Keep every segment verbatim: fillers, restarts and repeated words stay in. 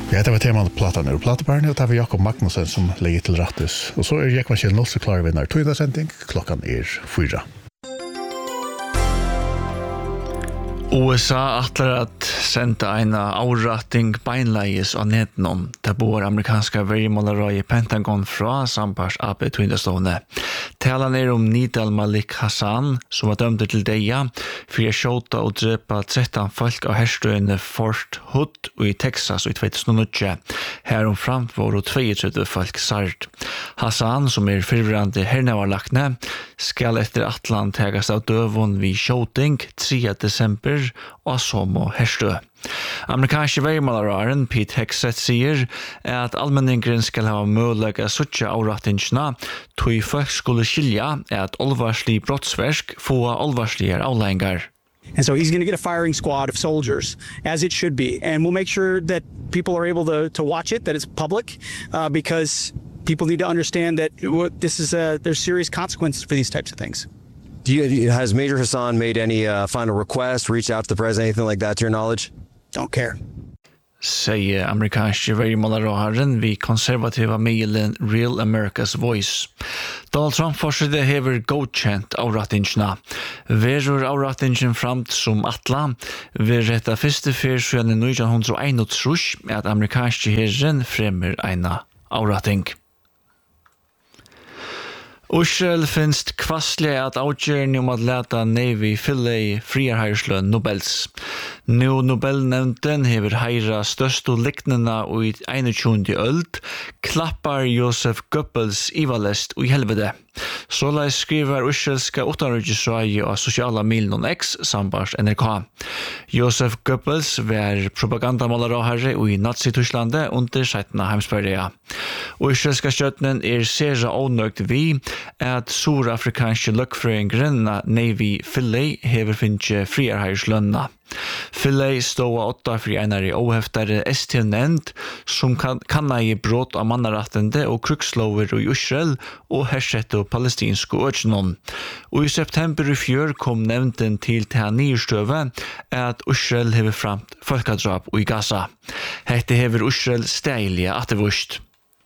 Ja, det var temat platan ur Platebarnet, og det var Jakob Magnussen som legger til rattes. Og så er Jekvann Kjell Nåse klar vinner tøydasending, klokkan er fyra. U S A atler at senda eina avratting beinleis av nedenom. Det bor amerikanska vergemålarøy i Pentagon fra sambars A P tøydastående. Talan er om Nidal Malik Hassan, som var dømd til deia, for å skjåta og drepa tretton folk av herstøyene Fort Hood i Texas i tjugohundranio. Herom framt var og trettio folk sart. Hassan, som er fyrvrande hernevarlakne, skal etter atlan tegast av døvun vid skjåting tredje desember og somo herstøy. Amerikanske veimålararen Pete Hegseth sier at allmenningren skal ha mulig å suttje avrattingsna, tog folk skulle skilja at olvarslig brottsverk få olvarslige avlengar. And so he's going to get a firing squad of soldiers, as it should be. And we'll make sure that people are able to, to watch it, that it's public, uh, because people need to understand that this is a, there's serious consequences for these types of things. Do you, has Major Hassan made any uh, final request, reached out to the president, anything like that to your knowledge? Don't care. Sier amerikanske vergemålararen vid konservativa mailen Real America's Voice. Donald Trump forsøkte hever godkjent avrattingsna. Verur avrattingen framt som atla, ver retta fyrste fyr siden i nittonhundraeinogtrýss at amerikanske herren fremmer eina avratting. Israel finst kvasslig at avgjørende om at leta Navy fylle friarheisløn Nobels. Nå Nobelnevnden hever heira størst og liknena i einogtjúndu øld, klappar Joseph Goebbels ivalest og i helvede. Såleis skriver israelska utanriksrådet av sosiala milen X sambars N R K. Joseph Goebbels var propagandamålarahare i Nazi-Tysklandet under settna heimsperrea. Og israelska støtnen er sera ånøgt vi at surafrikanske løkkfrøyngren Navy Philly hever finnje friarheislønna. Philly stod åtta fri einari óheftare S T-nevnd som kan, kan i brot av mannarattende og krukslover i Israel og hersette og palestinske økjennom. Og i september i fjør kom nevnden til til nyrstøve at Israel hever framt folkedrap i Gaza. Hette hever Israel steilige attervust.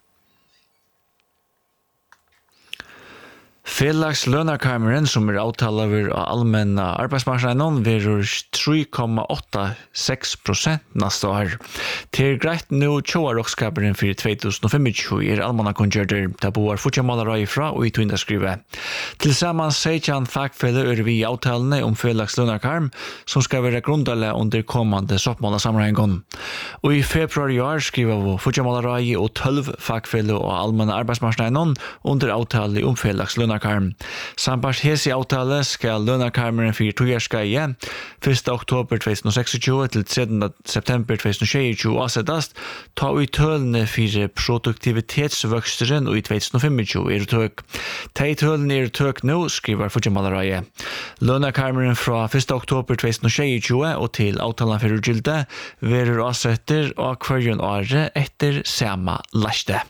Felags lønarkammeren som er avtalaver av allmenna arbeidsmarknaden verur tre komma åttiseks prosent neste år. Til greit nå tjoarokskaperen for tjugohundrafemtjúgu er almannakongjørter der boar futjamålarøy fra og i tvindaskrive. Til saman seitjan fagfelle er vi avtalene om felags lønarkarm som skal være grundale under kommande soppmålarsammenhengen. Og i februar i år skriver vi futjamålarøy og tolv fagfelle og allmenna arbeidsmarknaden under avtale om felags lønarkarm. Sambars hesi avtale skal lønarkarmeren for togjærskeie første oktober tjugohundratjugoseksogtjúgu til tredje september tjugohundratjúgu avsettast, ta i tølene for produktivitetsvøksteren og i tjugohundrafemtjúgu er tøk. Ta i tølene er tøk nå, skriver futjamålarøy. Lønarkarmeren fra første oktober tjugohundratjúgu og til avtalen for gilde verur avsetter og hverjun året etter sama laste.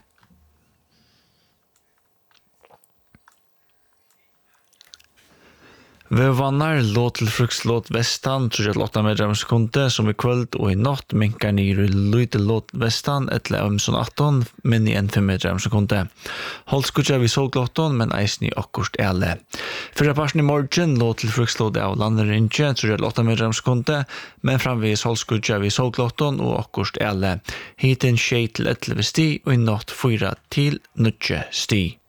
Vi vannar låt til frukslåt vestan, tjugoåtta åtta meter om sekunde, som i kvöld og i natt minkar nir i lute låt vestan, etter omson atton, men i en fem meter om sekunde. Holdskutja vi solglåtton, men eisen i akkurst ele. Fyrra parsen i morgen låt til frukslåt av landerinje, tjugoåtta åtta meter om sekunde, men framvis holdskutja vi solglåtton og akkurst ele. Hiten tjei til elleve sti, og i natt fyra til nutje sti.